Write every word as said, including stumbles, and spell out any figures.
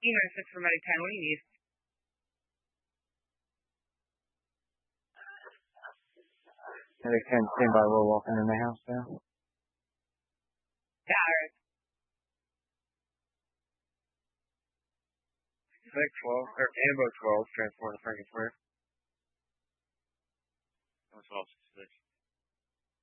nine six for Medic ten. What do you need? Medic ten, stand by. We're walking in the house now. Yeah, alright. Six twelve, or Ambo twelve, transport to Franken Square. twelve six six.